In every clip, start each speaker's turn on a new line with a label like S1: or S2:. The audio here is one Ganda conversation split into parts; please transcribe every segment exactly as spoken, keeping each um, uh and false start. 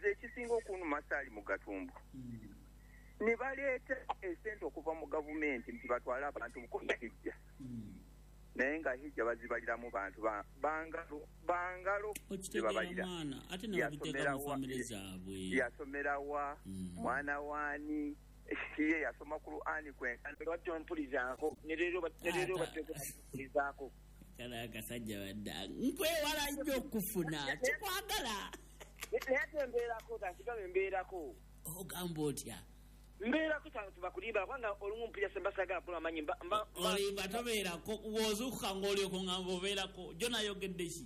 S1: nze ekisinga okunuma sali mu Gatumbu ne baleeta esente okuva mu gavumenti nti batwala abantu mukola hijja naye nga hijja bazibaliramu bantu bangalo bangalo
S2: babalira ate n'obiteeka mu famire zaabwe
S1: yasomerawa mwana wani ye yasoma Qur'ani kwenkana
S3: batyo mpulizako ne leero batero batyo mpulizako
S2: kala akasajja wadda nkwewala nnyo okufuna kikwagala
S3: naye mbeerako tansigabe mbeerako
S2: ogamba otya
S3: mbeerako tantu tubakulimba kwanga olumu mpulya sembasagala pula amanyi
S2: olimba tobeerako wozuukuka ng'olyoko ngamba obeerako gyo nayogedde ki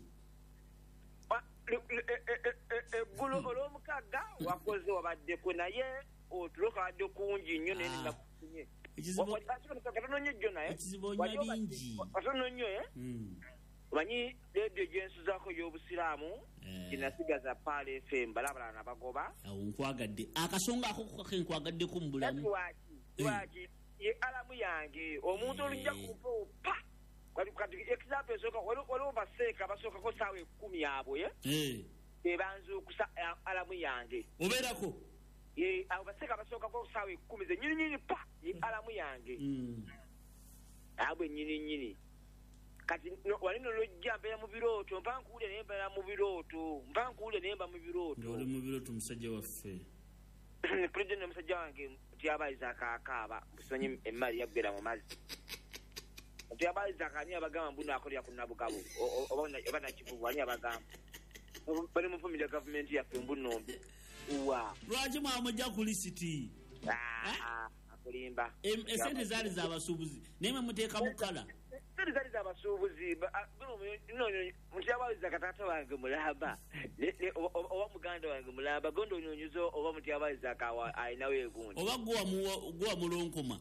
S3: eggulu olw'omukagga wakoze wabaddeko naye otuloka wadde kungi nnyo naye ninakufunye katono nnyo jjo naye
S2: ekizibu onywa bingi
S3: katono nnyo omanyi leediyo gyensuzaako y'obusiraamu kinasigaza Paal F M balabala nabagoba
S2: awo nkwagadde akasonga ako kenkwagaddeku mu bulamu
S3: lwaki ye alamu yange omuntu olujja kuva pa kati example esooka waliwo baseeka basookako saawa ekkumi abo bebanzuukusa alamu yange
S2: obeerako
S3: abo baseeka basookako saawa ekkumi ze nyininyini pa ye alamu yange abwe nyininyini kati wali nolojja mbeera mu birooto mpa nkuwulire naye mbeera mu birooto mpa nkuwulire naye mba mu birooto
S2: oli mu birooto musajja waffe
S3: pulezidenti omusajja wange ntiyabaaliza akaakaaba busimanyi emmali yaggera mu mazzi ntiyabaaliza akaani abagamba mbuno akolera ku nabugabo oba nakivubu ani abagamba bali mu fomira gavumenti yaffe mbunombi wa
S2: lwaki mwamujja ku lisiti
S3: akulimba
S2: esente zaali z'abasuubuzi naye mwe muteekamu kala
S3: sente zaali z'abasuubuzi mutyabaaliza kataata wange mulamba oba muganda wange mulamba gondi onyonyoza oba mutyabaaliza akawa alinawo egundi
S2: oba guwa mulonkoma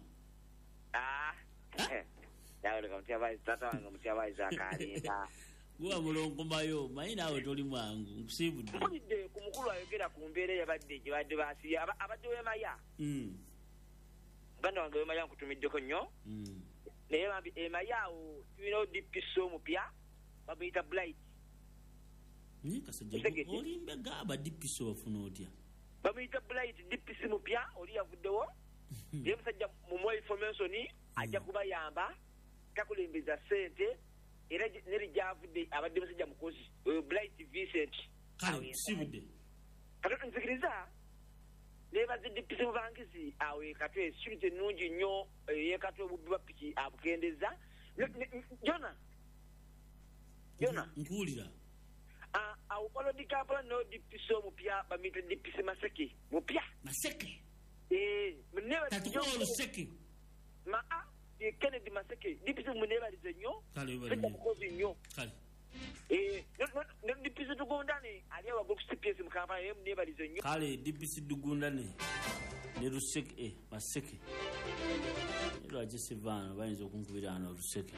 S3: yawoleka mutyabaaliza taata wange mutyabaaliza akalinda
S2: guwa mulonkomayo manyi naawe toli mwangu nkusiibudde
S3: mpulidde ku mukulu ayogera ku mbeera eyabadde gyebadde basiye abadde wemaya muganda wange wemaya nkutumiddeko nnyo naye bambi emayaawo tulina odipiso omupya bamuyita blight
S2: naye kasajja olimbe gaaba dipiso bafuna otya
S3: bamuyita blight dipisi mupya oli yavuddewo ye musajja mumuwa information ajja kubayamba takulembeza sente era neri gyavudde abadde musajja mukozi blight Vincent
S2: kale sibudde
S3: katoto nzikiriza nebaze dipisi mubangizi awe katwe security nungi nnyo yekatwe obubbi bwa piki abukendeza jona jona
S2: nkuwulira
S3: awo olodi kampala no dipisi omupya bamuyita dipisi Maseke mupya
S2: Maseke
S3: tatukuwa
S2: oluseke
S3: maa Kennedy Maseke dipisi munebalize nnyo
S2: kale
S3: mukozi nnyo
S2: kale
S3: ne dipisi tugondane ali awagulu ku C P S mu Kampala naye munebalize nnyo
S2: kale dipisi tugondane ne Luseke Maseke lwaki Sivano bayinza okunkubirana Luseke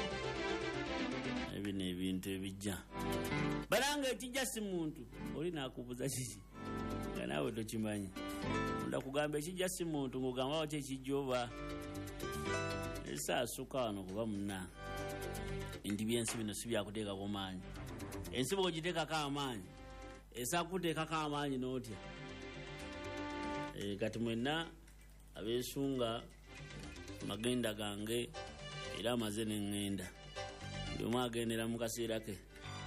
S2: ebino ebintu ebijja balanga ekijja si muntu oli nakubuza kiki nga naawe tokimanyi ndakugamba ekijja si muntu ng'ogambawo ki ekijjoba esaasuka wano kuba munna endi byensi bino si byakuteekako maanyi ensi bwogiteekako amaanyi esakuteekako amaanyi n'otya kati mwenna abeesunga magenda gange era amaze neŋŋenda ndi omu agendera mu kaseera ke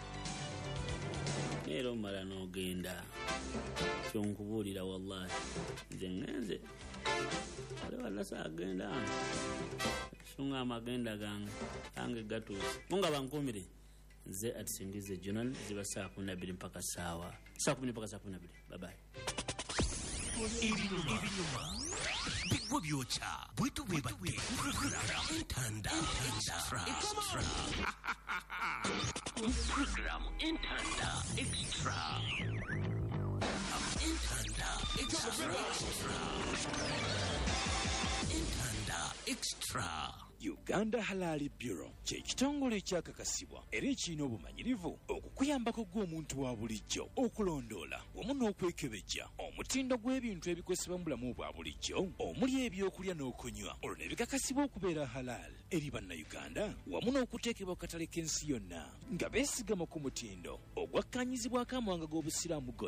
S2: era omala n'ogenda kyonkubuulira wallahi nze ŋŋenze ale wallasa agenda sunga amagenda gange gange gatuuse munga bankumire nze atisingize jonan ziba saa kumi na bbiri mpaka saawa saa kumi mpaka saa kumi na bbiri babayi
S4: ibinyuma bigwa byoca bwitu bwebadde entanda extra program entanda extra entanda extra entanda extra
S5: Uganda Halali Bureau kye kitongole ekyakakasibwa era ekirina obumanyirivu okukuyambako gw'omuntu wa bulijjo okulondoola wamu n'okwekebejja omutindo gw'ebintu ebikozesebwa mu bulamu bwa bulijjo omuli ebyokulya n'okunywa olwo ne bikakasibwa okubeera halal eri bannayuganda wamu n'okuteekebwa ku katale k'ensi yonna nga beesigama ku mutindo ogwakkaanyizibwako amawanga g'obusiraamu